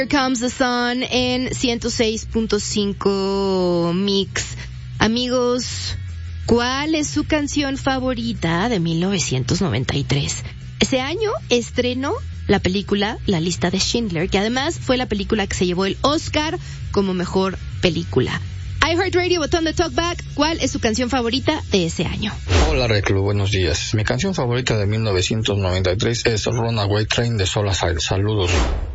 Here Comes the Sun en 106.5 Mix. Amigos, ¿cuál es su canción favorita de 1993? Ese año estrenó la película La Lista de Schindler, que además fue la película que se llevó el Oscar como mejor película. iHeartRadio, botón de Talkback, ¿cuál es su canción favorita de ese año? Hola Reclu, buenos días. Mi canción favorita de 1993 es Runaway Train de Soul Asylum. Saludos.